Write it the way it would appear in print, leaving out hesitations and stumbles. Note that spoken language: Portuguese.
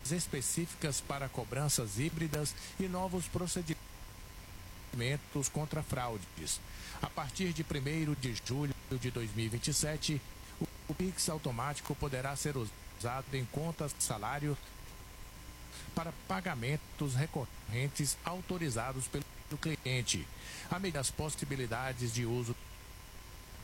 específicas para cobranças híbridas e novos procedimentos contra fraudes. A partir de 1º de julho de 2027, o Pix automático poderá ser usado em contas de salário para pagamentos recorrentes autorizados pelo cliente. A medida das possibilidades de uso